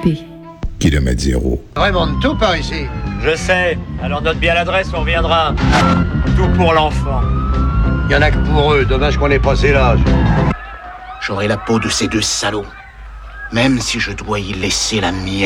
P. Kilomètre zéro. Vraiment de tout par ici. Je sais, alors note bien l'adresse, on reviendra. Tout pour l'enfant. Il y en a que pour eux, dommage qu'on ait passé l'âge. J'aurai la peau de ces deux salauds, même si je dois y laisser la mienne.